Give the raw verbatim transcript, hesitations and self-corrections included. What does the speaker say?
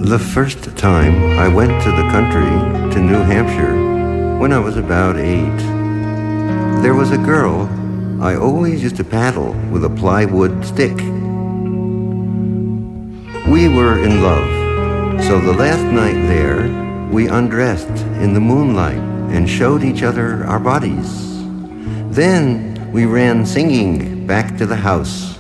The first time I went to the country, to New Hampshire, when I was about eight, there was a girl I always used to paddle with a plywood stick. We were in love, so the last night there, we undressed in the moonlight and showed each other our bodies. Then we ran singing back to the house.